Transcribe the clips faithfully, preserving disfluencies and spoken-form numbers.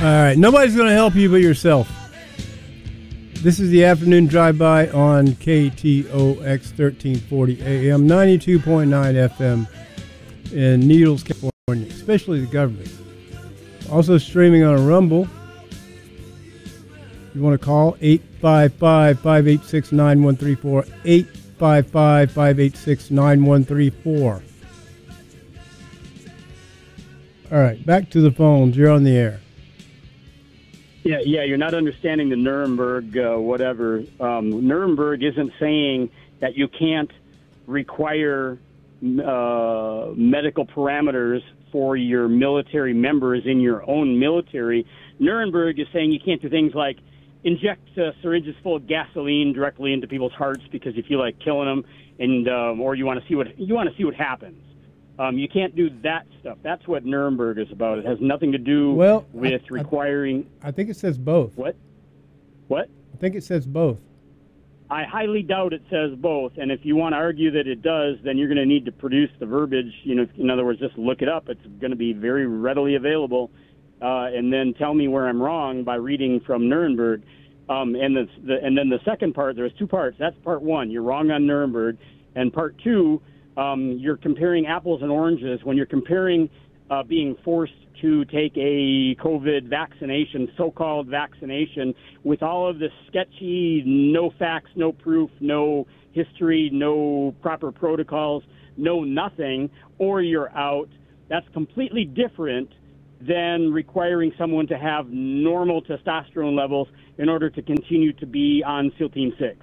All right, nobody's going to help you but yourself. This is the afternoon drive-by on K T O X thirteen forty A M, ninety-two point nine F M in Needles, California, especially the government. Also streaming on a Rumble. You want to call eight five five, five eight six, nine one three four, eight five five, five eight six, nine one three four. All right, back to the phones. You're on the air. Yeah, yeah, you're not understanding the Nuremberg uh, whatever. Um, Nuremberg isn't saying that you can't require uh, medical parameters for your military members in your own military. Nuremberg is saying you can't do things like inject uh, syringes full of gasoline directly into people's hearts because you feel like killing them, and um, or you want to see what you want to see what happens. Um, you can't do that stuff. That's what Nuremberg is about. It has nothing to do well, with I, requiring... I think it says both. What? What? I think it says both. I highly doubt it says both, and if you want to argue that it does, then you're going to need to produce the verbiage. You know, in other words, just look it up. It's going to be very readily available, uh, and then tell me where I'm wrong by reading from Nuremberg. Um, and, the, the, and then the second part, there's two parts. That's part one. You're wrong on Nuremberg. And part two... Um, you're comparing apples and oranges when you're comparing uh, being forced to take a COVID vaccination, so-called vaccination, with all of this sketchy, no facts, no proof, no history, no proper protocols, no nothing, or you're out. That's completely different than requiring someone to have normal testosterone levels in order to continue to be on SEAL Team six.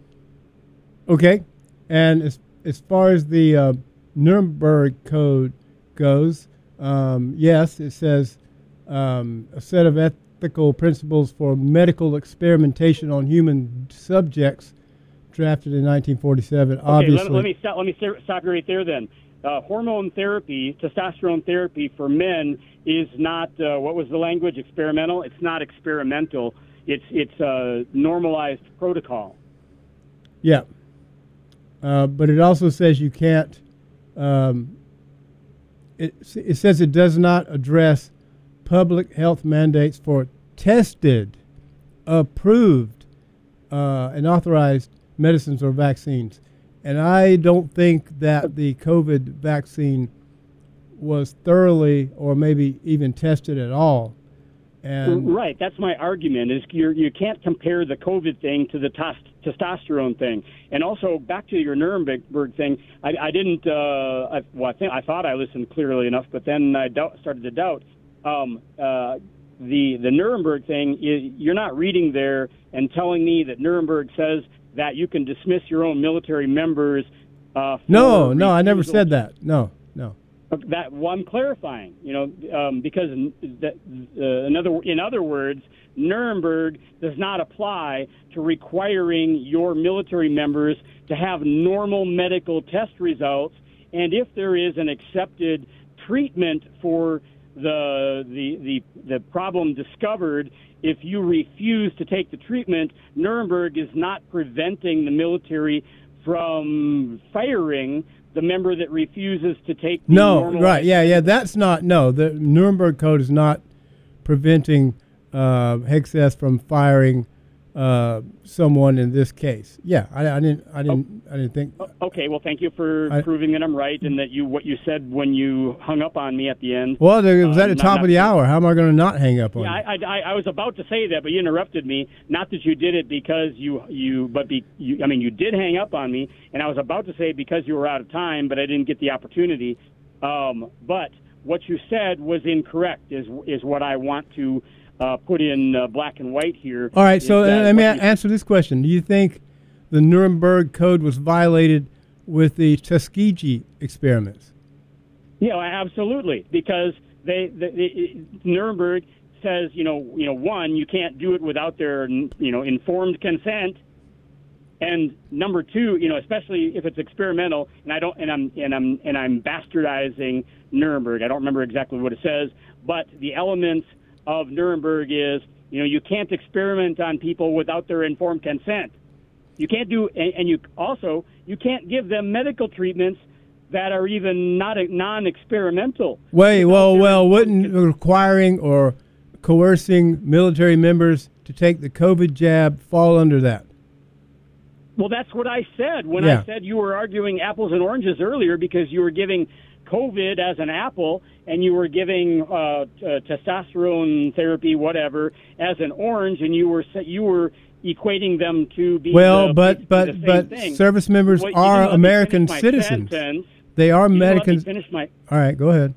Okay, and it's as far as the uh, Nuremberg Code goes, um, yes, it says um, a set of ethical principles for medical experimentation on human subjects, drafted in nineteen forty-seven. Okay, obviously, let, let me stop. Let me stop you right there. Then, uh, hormone therapy, testosterone therapy for men is not uh, what was the language? Experimental. It's not experimental. It's it's a normalized protocol. Yeah. Uh, but it also says you can't, um, it, it says it does not address public health mandates for tested, approved, uh, and authorized medicines or vaccines. And I don't think that the COVID vaccine was thoroughly or maybe even tested at all. And right, that's my argument, is you're, you can't compare the COVID thing to the tos- testosterone thing. And also, back to your Nuremberg thing, I, I didn't, uh, I, well, I, think, I thought I listened clearly enough, but then I doubt, started to doubt. Um, uh, the, the Nuremberg thing, is, you're not reading there and telling me that Nuremberg says that you can dismiss your own military members. Uh, no, no, I never said that. No, no. That well, I'm clarifying, you know, um, because that, uh, in other in other words, Nuremberg does not apply to requiring your military members to have normal medical test results, and if there is an accepted treatment for the the the, the problem discovered, if you refuse to take the treatment, Nuremberg is not preventing the military from firing the member that refuses to take the no normal right yeah yeah that's not no the Nuremberg Code is not preventing uh, Hexas from firing uh, someone in this case. Yeah, I, I didn't I didn't oh. I didn't think. Okay, well, thank you for I, proving that I'm right and that you what you said when you hung up on me at the end. Well, it was at uh, the top not, of the hour. How am I going to not hang up on yeah, you? I, I I was about to say that, but you interrupted me. Not that you did it because you you but be you, I mean you did hang up on me, and I was about to say because you were out of time, but I didn't get the opportunity. Um, but what you said was incorrect. Is is what I want to. Uh, put in uh, black and white here. All right, so let me answer you... this question. Do you think the Nuremberg Code was violated with the Tuskegee experiments? Yeah, absolutely, because they, the, the, Nuremberg says, you know, you know, one, you can't do it without their, you know, informed consent, and number two, you know, especially if it's experimental, and I don't, and I'm, and I'm, and I'm bastardizing Nuremberg. I don't remember exactly what it says, but the elements of Nuremberg is, you know, you can't experiment on people without their informed consent. You can't do, and, and you also, you can't give them medical treatments that are even not non-experimental. Wait, well, well, wouldn't requiring or coercing military members to take the COVID jab fall under that? Well, that's what I said when Yeah. I said you were arguing apples and oranges earlier, because you were giving COVID as an apple and you were giving uh, uh, testosterone therapy, whatever, as an orange, and you were you were equating them to be Well, the, but but the same but thing. service members Well, you are didn't let me American finish my citizens. sentence. They are You didn't let me American. finish my. All right, go ahead.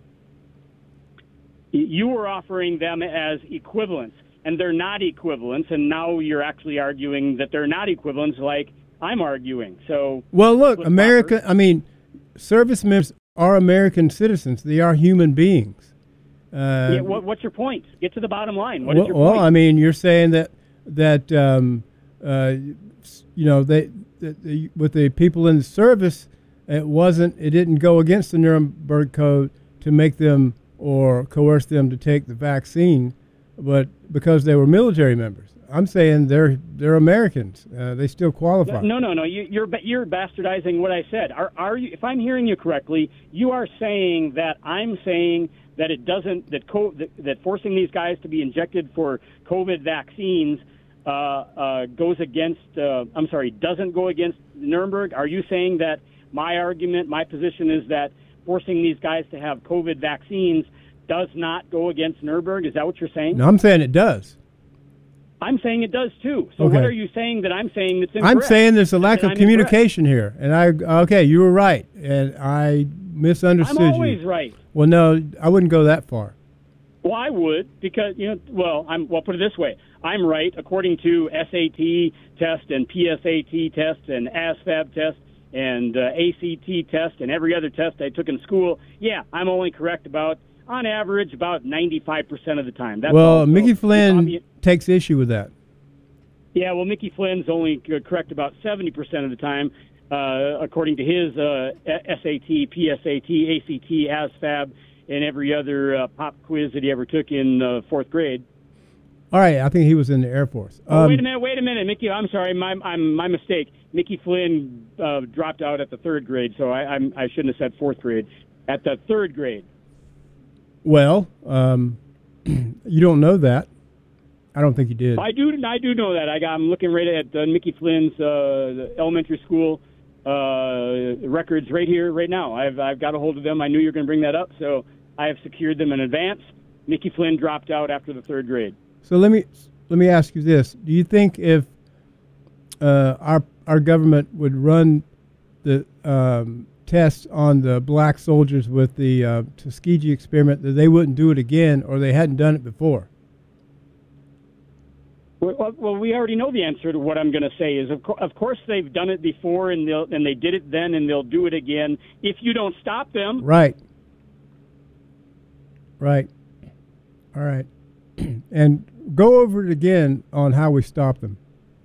You were offering them as equivalents, and they're not equivalents, and now you're actually arguing that they're not equivalents, like I'm arguing. So, Well, look, flip America. floppers. I mean, service members are American citizens. They are human beings. Uh, Yeah, what, what's your point? Get to the bottom line. What is well, your well, point? I mean, you're saying that that um, uh, you know they, that the, with the people in the service, it wasn't. It didn't go against the Nuremberg Code to make them or coerce them to take the vaccine, but because they were military members. I'm saying they're they're Americans. Uh, they still qualify. No, no, no. You, you're you're bastardizing what I said. Are are you? If I'm hearing you correctly, you are saying that I'm saying that it doesn't that co- that, that forcing these guys to be injected for COVID vaccines uh, uh, goes against. Uh, I'm sorry, doesn't go against Nuremberg. Are you saying that my argument, my position is that forcing these guys to have COVID vaccines does not go against Nuremberg? Is that what you're saying? No, I'm saying it does. I'm saying it does too. So Okay. what are you saying that I'm saying that's incorrect? I'm saying there's a lack That of I'm communication here, and I okay, you were right, and I misunderstood I'm always you. right. Well, no, I wouldn't go that far. Well, I would, because you know. Well, I'm. Well, put it this way: I'm right according to S A T test and P S A T test and ASVAB test and uh, A C T test and every other test I took in school. Yeah, I'm only correct about, on average, about ninety-five percent of the time. That's Well, all. So, Mickey Flynn obvi- takes issue with that. Yeah, well, Mickey Flynn's only c- correct about seventy percent of the time, uh, according to his uh, S A T, P S A T, A C T, ASVAB, and every other uh, pop quiz that he ever took in uh, fourth grade. All right, I think he was in the Air Force. Oh, Um, wait a minute, wait a minute, Mickey. I'm sorry, my I'm, my mistake. Mickey Flynn uh, dropped out at the third grade, so I I'm, I shouldn't have said fourth grade. At the third grade. Well, um, you don't know that. I don't think you did. I do I do know that. I got, I'm looking right at uh, Mickey Flynn's uh, elementary school uh, records right here, right now. I've I've got a hold of them. I knew you were going to bring that up, so I have secured them in advance. Mickey Flynn dropped out after the third grade. So let me let me ask you this: do you think if uh, our our government would run the um, tests on the black soldiers with the uh, Tuskegee experiment, that they wouldn't do it again, or they hadn't done it before? Well, well, we already know the answer to what I'm going to say. Is of, co- of course they've done it before, and they'll and they did it then, and they'll do it again if you don't stop them. Right. Right. All right. And go over it again on how we stop them.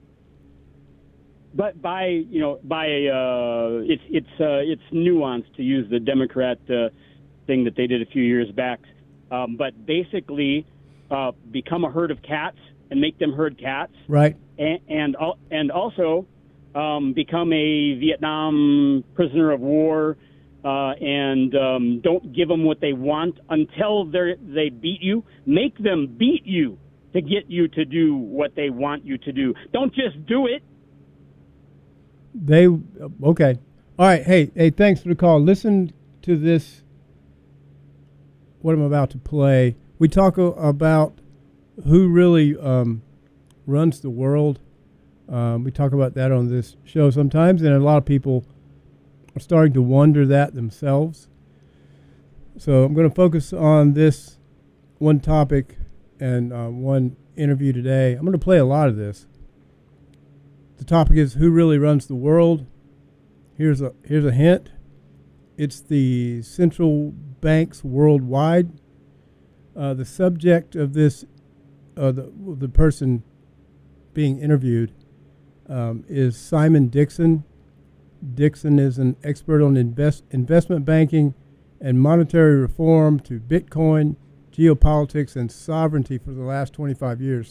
But by you know by uh, it's it's uh, it's nuanced, to use the Democrat uh, thing that they did a few years back. Um, but basically, uh, become a herd of cats and make them herd cats. Right. And and, al- and also um, become a Vietnam prisoner of war. Uh, and um, don't give them what they want until they they beat you. Make them beat you to get you to do what they want you to do. Don't just do it. They okay. All right. Hey, hey. Thanks for the call. Listen to this. What I'm about to play. We talk o- about who really um, runs the world. Um, we talk about that on this show sometimes, and a lot of people are starting to wonder that themselves. So I'm going to focus on this one topic and uh, one interview today. I'm going to play a lot of this. The topic is who really runs the world. Here's a here's a hint. It's the central banks worldwide. Uh, the subject of this, uh, the the person being interviewed, um, is Simon Dixon. Dixon is an expert on invest, investment banking and monetary reform to Bitcoin, geopolitics, and sovereignty for the last twenty-five years.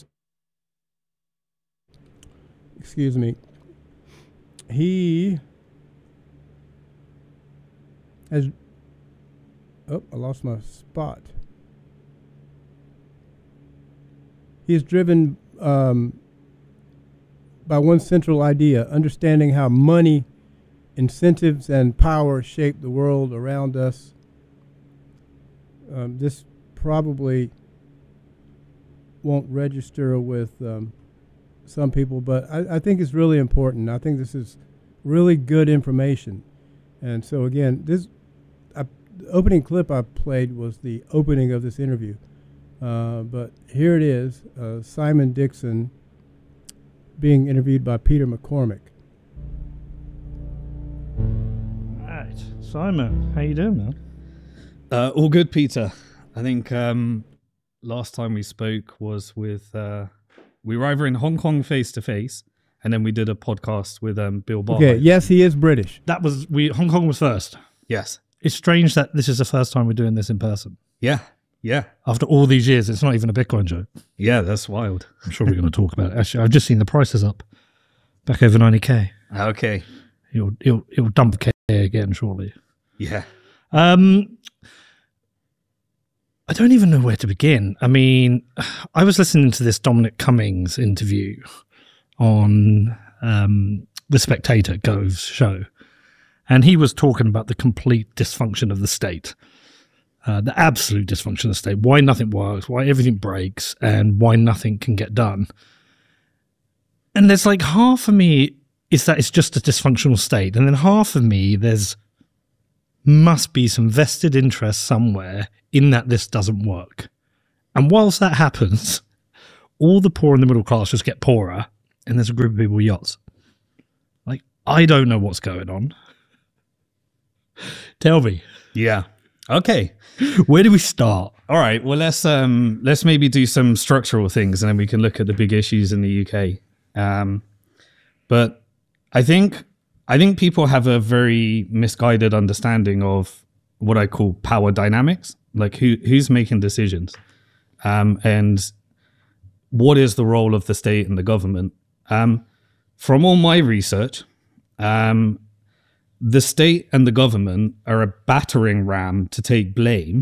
Excuse me. He has... Oh, I lost my spot. he is driven um, by one central idea: understanding how money, incentives, and power shape the world around us. Um, this probably won't register with um, some people, but I, I think it's really important. I think this is really good information. And so again, this I, the opening clip I played was the opening of this interview. Uh, but here it is, uh, Simon Dixon being interviewed by Peter McCormack. Right, Simon, how you doing, man? Uh, all good, Peter. I think um, last time we spoke was with, uh, we were either in Hong Kong face to face, and then we did a podcast with um, Bill Barr. Okay, yes, he is British. That was, we Hong Kong was first. Yes. It's strange that this is the first time we're doing this in person. Yeah. Yeah. After all these years, it's not even a Bitcoin joke. Yeah, that's wild. I'm sure we're going to talk about it. Actually, I've just seen the prices up, back over ninety K. Okay. It'll, it'll, it'll dump K again shortly. Yeah. Um, I don't even know where to begin. I mean, I was listening to this Dominic Cummings interview on um, The Spectator, Gove's show, and he was talking about the complete dysfunction of the state. Uh, the absolute dysfunction of the state, why nothing works, why everything breaks, and why nothing can get done. And there's like half of me is that it's just a dysfunctional state, and then half of me there's must be some vested interest somewhere in that this doesn't work. And whilst that happens, all the poor and the middle class just get poorer, and there's a group of people with yachts. Like, I don't know what's going on. Tell me. Yeah. Okay. Where do we start? All right. Well, let's um, let's maybe do some structural things, and then we can look at the big issues in the U K. Um, but I think I think people have a very misguided understanding of what I call power dynamics, like who who's making decisions, um, and what is the role of the state and the government. Um, from all my research, um, the state and the government are a battering ram to take blame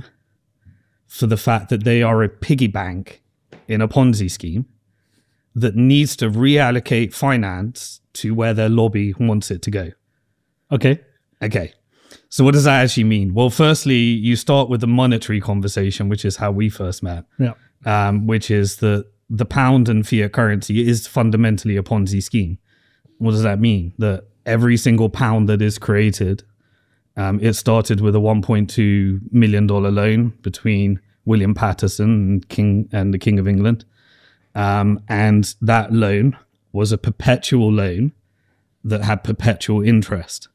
for the fact that they are a piggy bank in a Ponzi scheme that needs to reallocate finance to where their lobby wants it to go. Okay. Okay. So what does that actually mean? Well, firstly, you start with the monetary conversation, which is how we first met, Yeah. um, which is that the pound and fiat currency is fundamentally a Ponzi scheme. What does that mean? That every single pound that is created, um, it started with a one point two million dollars loan between William Patterson and King and the King of England. Um, and that loan was a perpetual loan that had perpetual interest.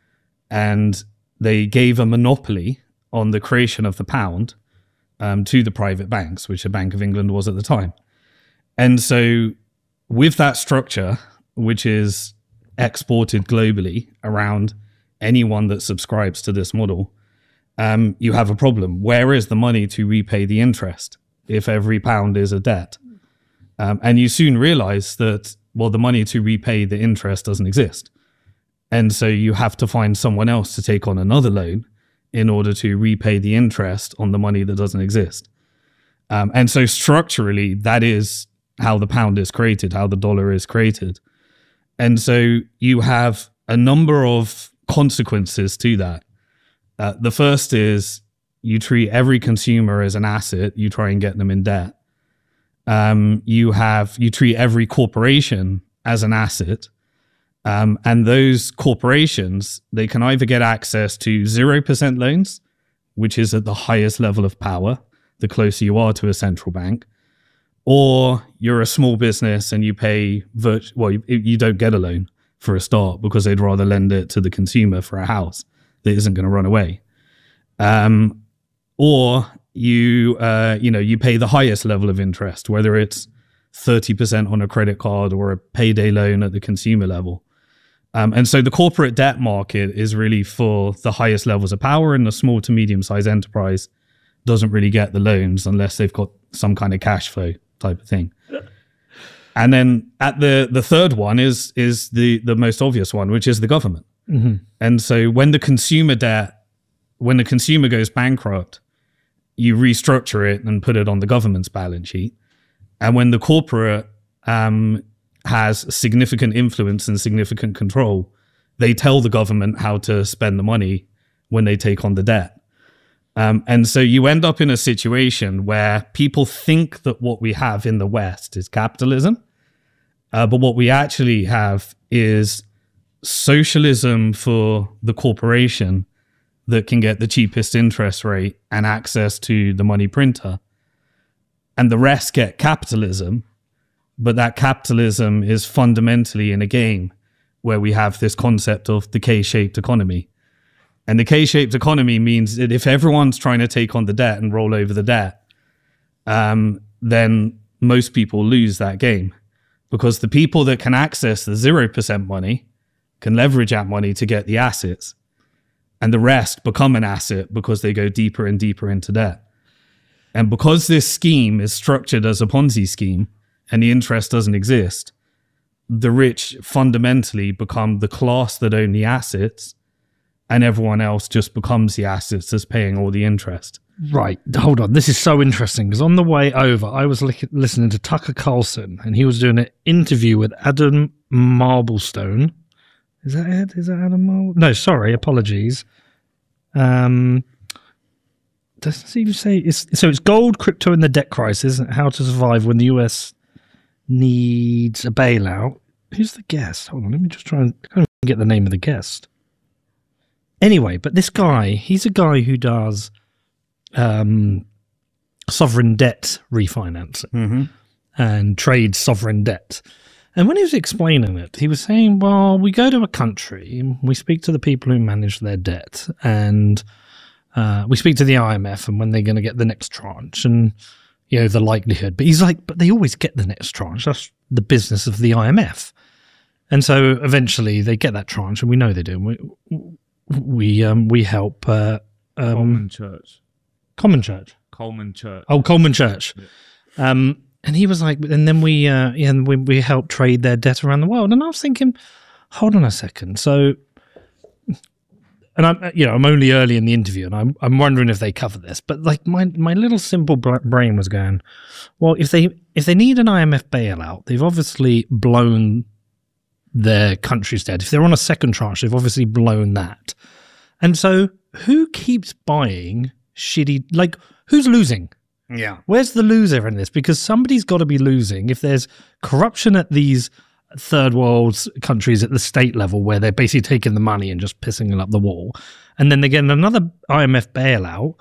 And they gave a monopoly on the creation of the pound um, to the private banks, which the Bank of England was at the time. And so with that structure, which is exported globally around anyone that subscribes to this model, um, you have a problem. Where is the money to repay the interest if every pound is a debt? Um, and you soon realize that, well, the money to repay the interest doesn't exist. And so you have to find someone else to take on another loan in order to repay the interest on the money that doesn't exist. Um, and so structurally, that is how the pound is created, how the dollar is created. And so you have a number of consequences to that. Uh, the first is you treat every consumer as an asset. You try and get them in debt. Um, you have you treat every corporation as an asset. Um, and those corporations, they can either get access to zero percent loans, which is at the highest level of power, the closer you are to a central bank, or you're a small business and you pay, virt- well, you, you don't get a loan for a start because they'd rather lend it to the consumer for a house that isn't going to run away. Um, or you, uh, you know, you pay the highest level of interest, whether it's thirty percent on a credit card or a payday loan at the consumer level. Um, and so the corporate debt market is really for the highest levels of power, and the small to medium-sized enterprise doesn't really get the loans unless they've got some kind of cash flow type of thing. And then at the the third one is is the the most obvious one, which is the government. Mm-hmm. And so when the consumer debt, when the consumer goes bankrupt, you restructure it and put it on the government's balance sheet. And when the corporate um, has significant influence and significant control, they tell the government how to spend the money when they take on the debt. Um, and so you end up in a situation where people think that what we have in the West is capitalism, uh, but what we actually have is socialism for the corporation that can get the cheapest interest rate and access to the money printer. And the rest get capitalism, but that capitalism is fundamentally in a game where we have this concept of the K-shaped economy. And the K-shaped economy means that if everyone's trying to take on the debt and roll over the debt, um, then most people lose that game, because the people that can access the zero percent money can leverage that money to get the assets, and the rest become an asset because they go deeper and deeper into debt. And because this scheme is structured as a Ponzi scheme and the interest doesn't exist, the rich fundamentally become the class that own the assets, and everyone else just becomes the assets that's paying all the interest. Right. Hold on. This is so interesting, because on the way over, I was li- listening to Tucker Carlson, and he was doing an interview with Adam Marblestone. Is that it? Is that Adam Marble? No, sorry. Apologies. Um, doesn't it even say it's so? It's gold, crypto, and the debt crisis, and how to survive when the U S needs a bailout. Who's the guest? Hold on. Let me just try and I can't get the name of the guest. Anyway, but this guy, he's a guy who does um, sovereign debt refinancing Mm-hmm. and trades sovereign debt. And when he was explaining it, he was saying, well, we go to a country, we speak to the people who manage their debt, and uh, we speak to the I M F and when they're going to get the next tranche and, you know, the likelihood. But he's like, but they always get the next tranche. That's the business of the I M F. And so eventually they get that tranche, and we know they do. We, we, um, we help uh, um, Coleman Church. Common Church. Coleman Church. Oh, Coleman Church. Yeah. Um, and he was like, and then we, uh, yeah, and we, we help trade their debt around the world. And I was thinking, hold on a second. So, and I'm, you know, I'm only early in the interview, and I'm, I'm wondering if they cover this. But like my, my little simple brain was going, well, if they, if they need an I M F bailout, they've obviously blown their country's debt. If they're on a second tranche, they've obviously blown that. And so, who keeps buying shitty? Like, who's losing? Yeah. Where's the loser in this? Because somebody's got to be losing if there's corruption at these third world countries at the state level, where they're basically taking the money and just pissing it up the wall, and then they're getting another I M F bailout.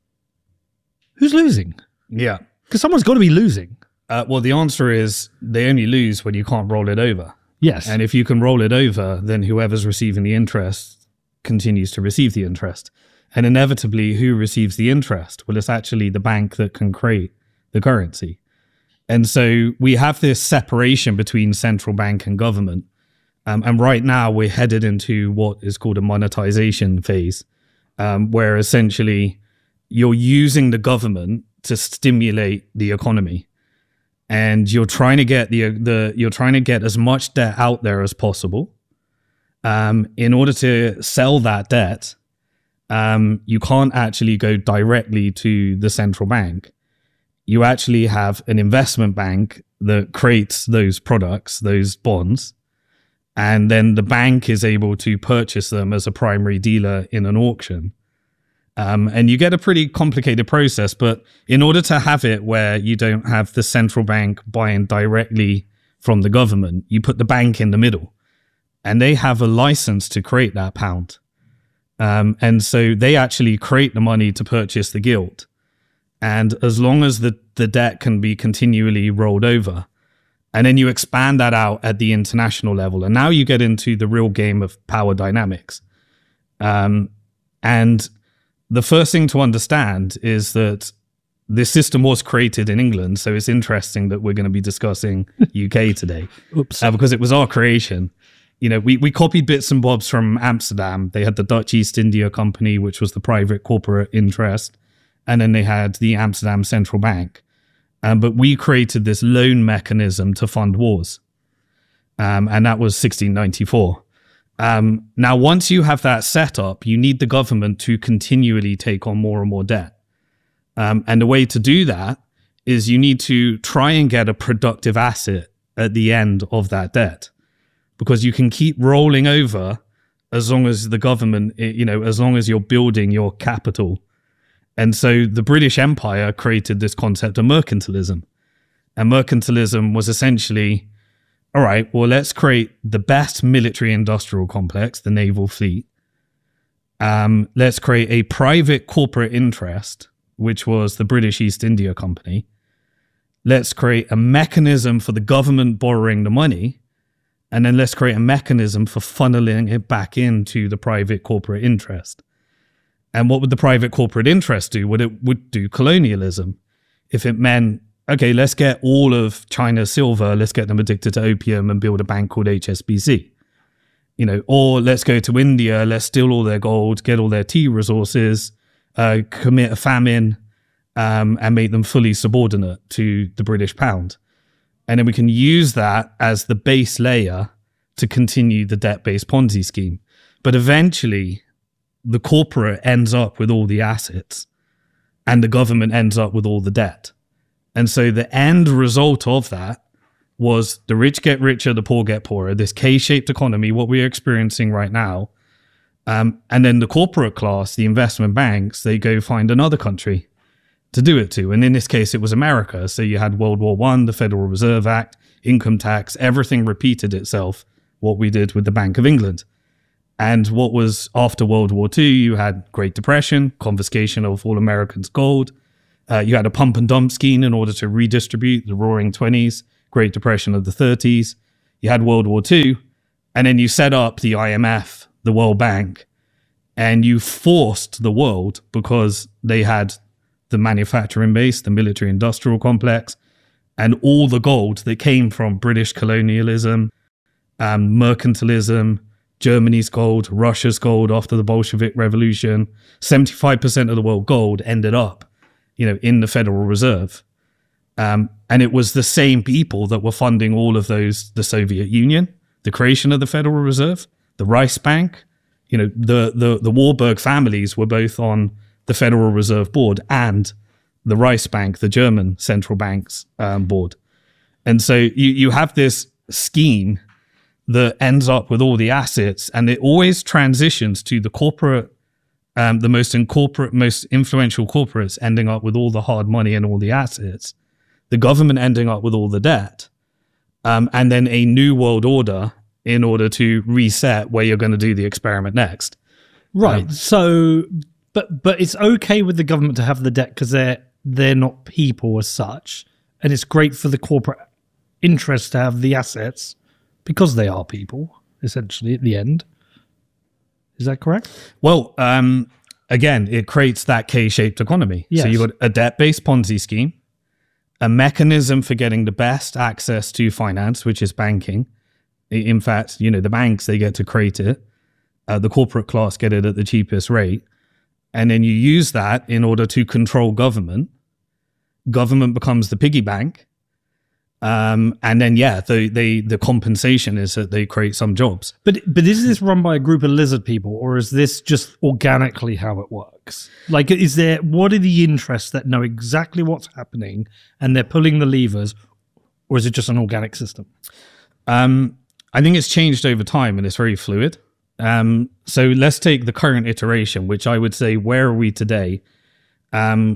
Who's losing? Yeah. Because someone's got to be losing. Uh, well, the answer is they only lose when you can't roll it over. Yes. And if you can roll it over, then whoever's receiving the interest continues to receive the interest. And inevitably, who receives the interest? Well, it's actually the bank that can create the currency. And so we have this separation between central bank and government. Um, and right now, we're headed into what is called a monetization phase, um, where essentially you're using the government to stimulate the economy. And you're trying to get the the you're trying to get as much debt out there as possible. Um, in order to sell that debt, um, you can't actually go directly to the central bank. You actually have an investment bank that creates those products, those bonds, and then the bank is able to purchase them as a primary dealer in an auction. Um, and you get a pretty complicated process, but in order to have it where you don't have the central bank buying directly from the government, you put the bank in the middle, and they have a license to create that pound. Um, and so they actually create the money to purchase the gilt. And as long as the, the debt can be continually rolled over, and then you expand that out at the international level, and now you get into the real game of power dynamics. Um, and the first thing to understand is that this system was created in England, so it's interesting that we're going to be discussing U K today. Oops. Uh, because it was our creation. You know, we, we copied bits and bobs from Amsterdam. They had the Dutch East India Company, which was the private corporate interest, and then they had the Amsterdam Central Bank. Um, but we created this loan mechanism to fund wars, um, and that was sixteen ninety-four. Um, now, once you have that set up, you need the government to continually take on more and more debt. Um, and the way to do that is you need to try and get a productive asset at the end of that debt, because you can keep rolling over as long as the government, you know, as long as you're building your capital. And so the British Empire created this concept of mercantilism. And mercantilism was essentially, all right, well, let's create the best military industrial complex, the naval fleet. Um, let's create a private corporate interest, which was the British East India Company. Let's create a mechanism for the government borrowing the money. And then let's create a mechanism for funneling it back into the private corporate interest. And what would the private corporate interest do? Would it would do colonialism. If it meant, okay, let's get all of China's silver, let's get them addicted to opium and build a bank called H S B C. You know, or let's go to India, let's steal all their gold, get all their tea resources, uh, commit a famine, um, and make them fully subordinate to the British pound. And then we can use that as the base layer to continue the debt-based Ponzi scheme. But eventually, the corporate ends up with all the assets and the government ends up with all the debt. And so the end result of that was the rich get richer, the poor get poorer, this K-shaped economy, what we're experiencing right now. Um, and then the corporate class, the investment banks, they go find another country to do it to. And in this case, it was America. So you had World War One, the Federal Reserve Act, income tax, everything repeated itself, what we did with the Bank of England. And what was after World War Two, you had Great Depression, confiscation of all Americans' gold. Uh, you had a pump and dump scheme in order to redistribute the Roaring Twenties, Great Depression of the thirties. You had World War Two, and then you set up the I M F, the World Bank, and you forced the world, because they had the manufacturing base, the military industrial complex, and all the gold that came from British colonialism, um, mercantilism, Germany's gold, Russia's gold after the Bolshevik Revolution. seventy-five percent of the world gold ended up, you know, in the Federal Reserve. Um, and it was the same people that were funding all of those, the Soviet Union, the creation of the Federal Reserve, the Reichsbank. You know, the, the, the Warburg families were both on the Federal Reserve Board and the Reichsbank, the German central bank's um, board. And so you, you have this scheme that ends up with all the assets, and it always transitions to the corporate, um, the most incorporate, most influential corporates ending up with all the hard money and all the assets, the government ending up with all the debt, um, and then a new world order in order to reset where you're going to do the experiment next. Right. Um, so, but but it's okay with the government to have the debt because they're they're not people as such, and it's great for the corporate interest to have the assets because they are people, essentially, at the end. Is that correct? Well, um, again, it creates that K-shaped economy. Yes. So you've got a debt-based Ponzi scheme, a mechanism for getting the best access to finance, which is banking. In fact, you know, the banks, they get to create it. Uh, the corporate class get it at the cheapest rate. And then you use that in order to control government. Government becomes the piggy bank. Um, and then, yeah, the, the, the compensation is that they create some jobs. But but is this run by a group of lizard people, or is this just organically how it works? Like, is there, what are the interests that know exactly what's happening and they're pulling the levers, or is it just an organic system? Um, I think it's changed over time and it's very fluid. Um, so let's take the current iteration, which I would say, where are we today? Um,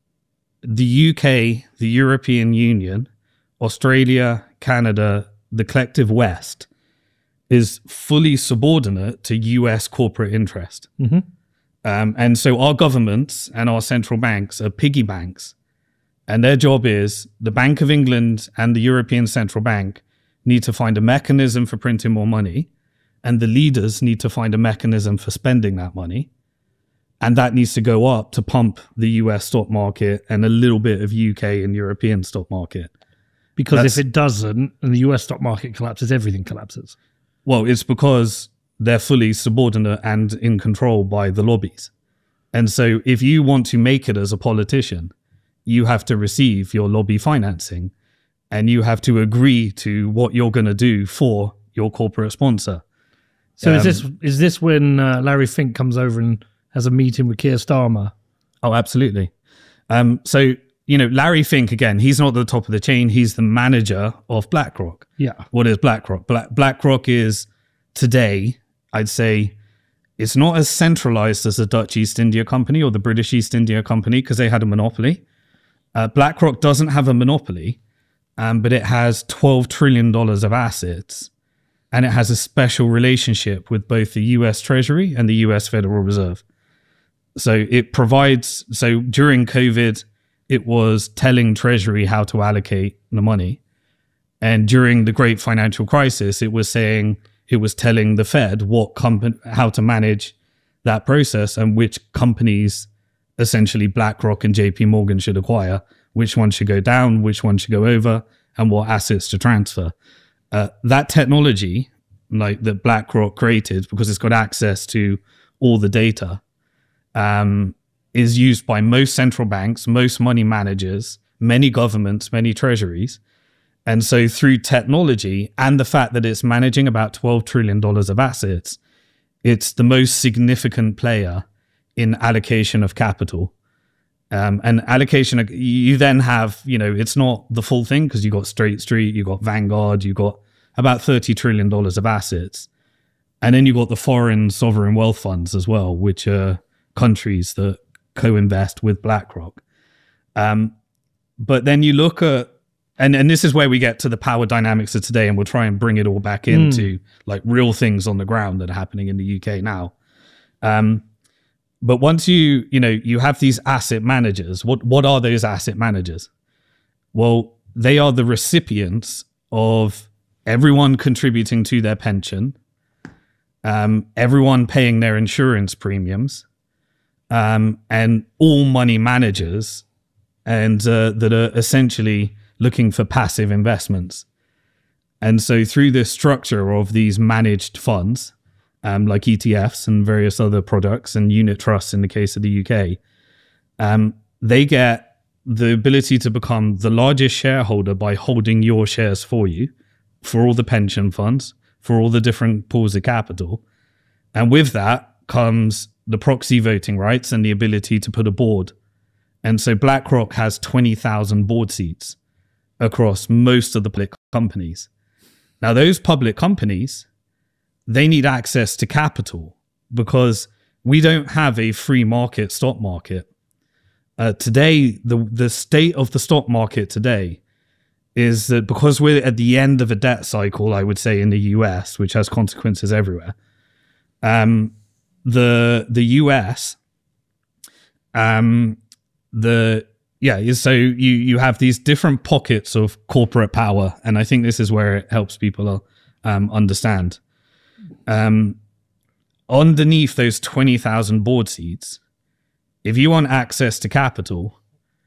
the U K, the European Union, Australia, Canada, the collective West is fully subordinate to U S corporate interest. Mm-hmm. Um, and so our governments and our central banks are piggy banks. And their job is the Bank of England and the European Central Bank need to find a mechanism for printing more money. And the leaders need to find a mechanism for spending that money. And that needs to go up to pump the U S stock market and a little bit of U K and European stock market. Because That's, if it doesn't, and the U S stock market collapses, everything collapses. Well, it's because they're fully subordinate and in control by the lobbies. And so if you want to make it as a politician, you have to receive your lobby financing and you have to agree to what you're going to do for your corporate sponsor. So Um, is this is this when uh, Larry Fink comes over and has a meeting with Keir Starmer? Oh, absolutely. Um, so you know, Larry Fink, again, he's not at the top of the chain. He's the manager of BlackRock. Yeah. What is BlackRock? Black, BlackRock is today, I'd say, it's not as centralized as the Dutch East India Company or the British East India Company because they had a monopoly. Uh, BlackRock doesn't have a monopoly, um, but it has twelve trillion dollars of assets, and it has a special relationship with both the U S Treasury and the U S Federal Reserve. So it provides, so during COVID, it was telling Treasury how to allocate the money. And during the great financial crisis, it was saying, it was telling the Fed what company, how to manage that process and which companies essentially BlackRock and J P Morgan should acquire, which one should go down, which one should go over, and what assets to transfer. Uh, that technology, like that BlackRock created, because it's got access to all the data, um, is used by most central banks, most money managers, many governments, many treasuries. And so through technology and the fact that it's managing about twelve trillion dollars of assets, it's the most significant player in allocation of capital. Um, and allocation, you then have, you know, it's not the full thing because you got State Street, you got Vanguard, you got about thirty trillion dollars of assets. And then you got the foreign sovereign wealth funds as well, which are countries that co-invest with BlackRock. Um, but then you look at, and, and this is where we get to the power dynamics of today, and we'll try and bring it all back into mm. like real things on the ground that are happening in the U K now. Um, but once you, you know, you have these asset managers, what, what are those asset managers? Well, they are the recipients of everyone contributing to their pension, um, everyone paying their insurance premiums, um, and all money managers, and uh, that are essentially looking for passive investments. And so through this structure of these managed funds, um, like E T Fs and various other products and unit trusts in the case of the U K, um, they get the ability to become the largest shareholder by holding your shares for you, for all the pension funds, for all the different pools of capital. And with that comes the proxy voting rights and the ability to put a board. And so BlackRock has twenty thousand board seats across most of the public companies. Now, those public companies, they need access to capital because we don't have a free market stock market. Uh, today, the, the state of the stock market today is that because we're at the end of a debt cycle, I would say in the U S, which has consequences everywhere, um, the the U S, um, the yeah, so you you have these different pockets of corporate power, and I think this is where it helps people um, understand. Um, underneath those twenty thousand board seats, if you want access to capital,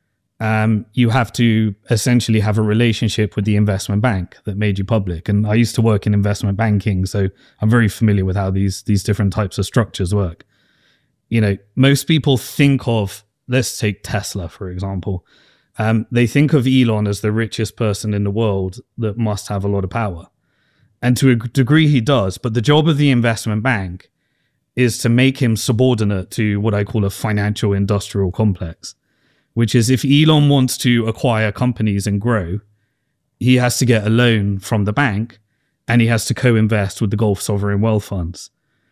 um, you have to essentially have a relationship with the investment bank that made you public. And I used to work in investment banking, so I'm very familiar with how these these different types of structures work. You know, most people think of, let's take Tesla, for example. Um, they think of Elon as the richest person in the world that must have a lot of power. And to a degree he does, but the job of the investment bank is to make him subordinate to what I call a financial industrial complex, which is if Elon wants to acquire companies and grow, he has to get a loan from the bank and he has to co-invest with the Gulf sovereign wealth funds.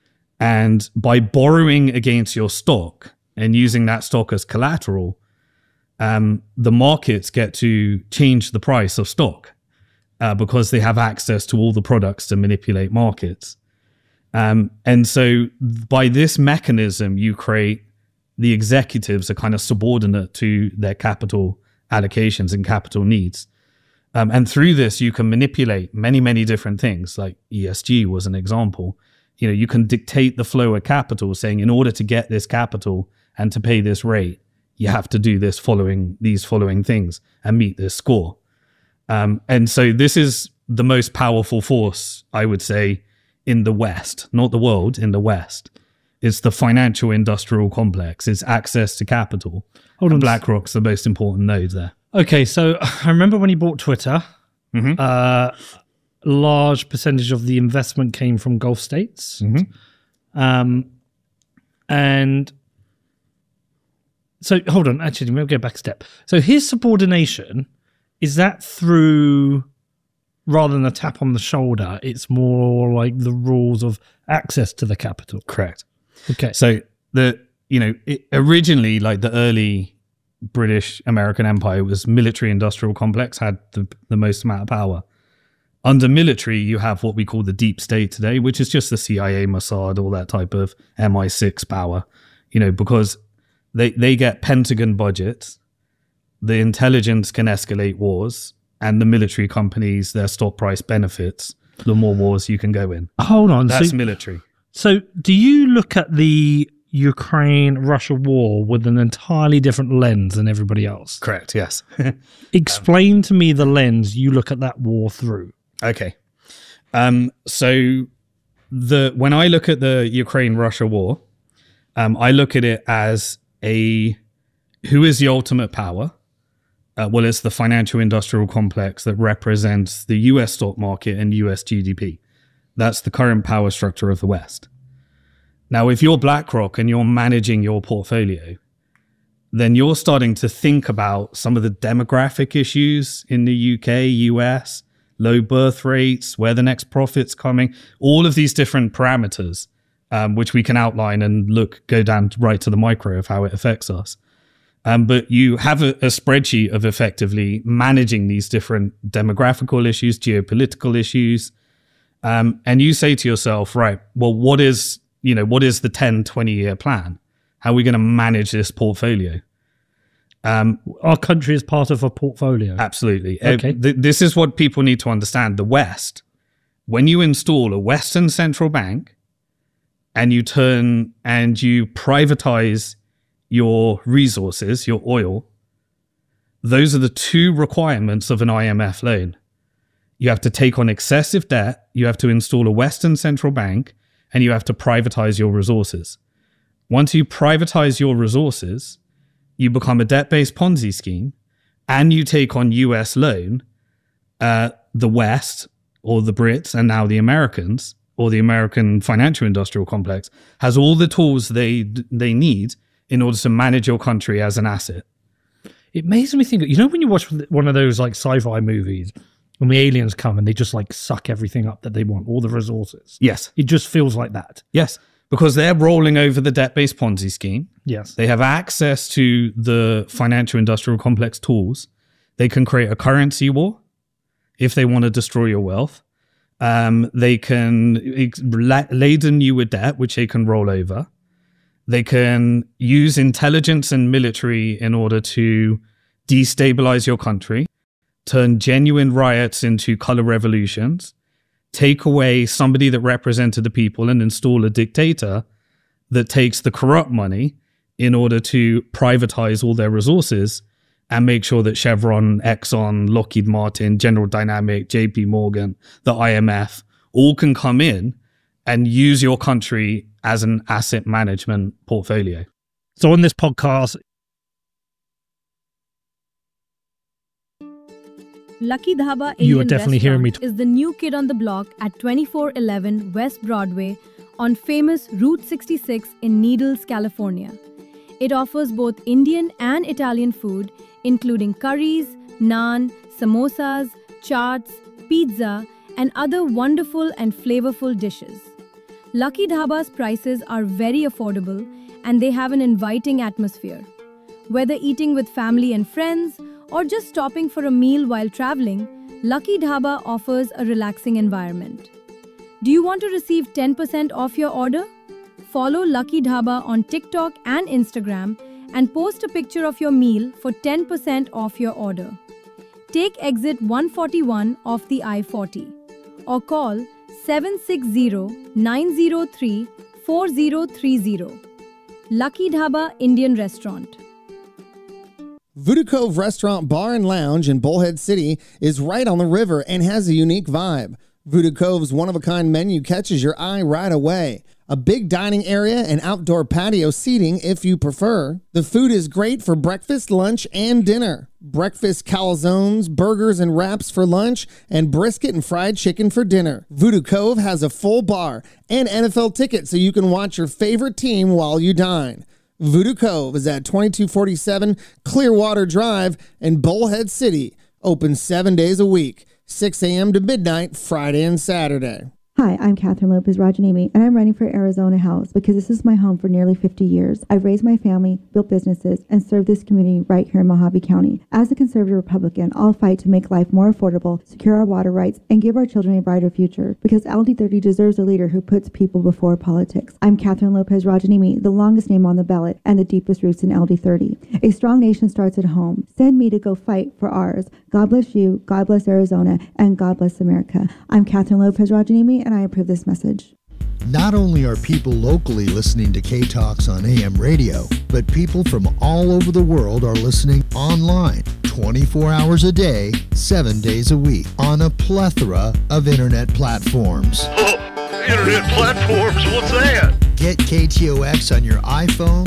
And by borrowing against your stock and using that stock as collateral, um, the markets get to change the price of stock uh, because they have access to all the products to manipulate markets. Um, and so by this mechanism, you create the executives are kind of subordinate to their capital allocations and capital needs. Um, and through this, you can manipulate many, many different things, like E S G was an example. You know, you can dictate the flow of capital, saying in order to get this capital and to pay this rate, you have to do this following these following things and meet this score. Um, and so this is the most powerful force, I would say, in the West, not the world, in the West. It's the financial industrial complex. It's access to capital. Hold on. BlackRock's the most important node there. Okay, so I remember when he bought Twitter, mm-hmm. uh, a large percentage of the investment came from Gulf states. Mm-hmm. Um, and So hold on, actually, we'll go back a step. So his subordination, is that through, rather than a tap on the shoulder, it's more like the rules of access to the capital? Correct. Okay. So the, you know, it, originally, like the early British American Empire was military industrial complex, had the, the most amount of power. Under military, you have what we call the deep state today, which is just the C I A, Mossad, all that type of M I six power, you know, because they, they get Pentagon budgets, the intelligence can escalate wars, and the military companies, their stock price benefits the more wars you can go in. Hold on. That's so, military. So do you look at the Ukraine-Russia war with an entirely different lens than everybody else? Correct, yes. Explain um, to me the lens you look at that war through. Okay. Um, so the when I look at the Ukraine-Russia war, um, I look at it as a, who is the ultimate power? Uh, well, it's the financial industrial complex that represents the U S stock market and U S G D P. That's the current power structure of the West. Now, if you're BlackRock and you're managing your portfolio, then you're starting to think about some of the demographic issues in the U K, U S, low birth rates, where the next profit's coming, all of these different parameters, um, which we can outline and look, go down right to the micro of how it affects us. Um, but you have a, a spreadsheet of effectively managing these different demographical issues, geopolitical issues. Um, and you say to yourself, right, well, what is, you know, what is the ten, twenty year plan? How are we going to manage this portfolio? Um, Our country is part of a portfolio. Absolutely. Okay. Uh, th- this is what people need to understand. The West, when you install a Western central bank and you turn and you privatize your resources, your oil, those are the two requirements of an I M F loan. You have to take on excessive debt, you have to install a Western central bank, and you have to privatize your resources. Once you privatize your resources, you become a debt-based Ponzi scheme, and you take on U S loan, uh, the West, or the Brits, and now the Americans, or the American financial industrial complex, has all the tools they they need in order to manage your country as an asset. It makes me think, you know, when you watch one of those like sci-fi movies, when the aliens come and they just like suck everything up that they want, all the resources. Yes. It just feels like that. Yes. Because they're rolling over the debt-based Ponzi scheme. Yes. They have access to the financial industrial complex tools. They can create a currency war if they want to destroy your wealth. Um, they can ex- laden you with debt, which they can roll over. They can use intelligence and military in order to destabilize your country, turn genuine riots into color revolutions, take away somebody that represented the people and install a dictator that takes the corrupt money in order to privatize all their resources and make sure that Chevron, Exxon, Lockheed Martin, General Dynamic, J P Morgan, the I M F, all can come in and use your country as an asset management portfolio. So on this podcast, Lucky Dhaba You Indian are definitely hearing me Restaurant is the new kid on the block at twenty-four eleven West Broadway on famous Route sixty-six in Needles, California. It offers both Indian and Italian food, including curries, naan, samosas, chaats, pizza, and other wonderful and flavorful dishes. Lucky Dhaba's prices are very affordable and they have an inviting atmosphere. Whether eating with family and friends or just stopping for a meal while traveling, Lucky Dhaba offers a relaxing environment. Do you want to receive ten percent off your order? Follow Lucky Dhaba on TikTok and Instagram and post a picture of your meal for ten percent off your order. Take exit one forty-one off the I forty or call seven six zero, nine zero three, four zero three zero. Lucky Dhaba Indian Restaurant. Voodoo Cove Restaurant, Bar and Lounge in Bullhead City is right on the river and has a unique vibe. Voodoo Cove's one-of-a-kind menu catches your eye right away. A big dining area and outdoor patio seating if you prefer. The food is great for breakfast, lunch, and dinner. Breakfast calzones, burgers, and wraps for lunch, and brisket and fried chicken for dinner. Voodoo Cove has a full bar and N F L tickets so you can watch your favorite team while you dine. Voodoo Cove is at twenty-two forty-seven Clearwater Drive in Bullhead City. Open seven days a week, six a.m. to midnight, Friday and Saturday. Hi, I'm Catherine Lopez Rajanimi, and I'm running for Arizona House because this is my home for nearly fifty years. I've raised my family, built businesses, and served this community right here in Mojave County. As a conservative Republican, I'll fight to make life more affordable, secure our water rights, and give our children a brighter future because L D thirty deserves a leader who puts people before politics. I'm Catherine Lopez Rajanimi, the longest name on the ballot and the deepest roots in L D thirty. A strong nation starts at home. Send me to go fight for ours. God bless you, God bless Arizona, and God bless America. I'm Catherine Lopez Rajanimi, and I approve this message. Not only are people locally listening to K-Talks on A M radio, but people from all over the world are listening online twenty-four hours a day, seven days a week on a plethora of internet platforms. Oh, internet platforms? What's that? Get K T O X on your iPhone,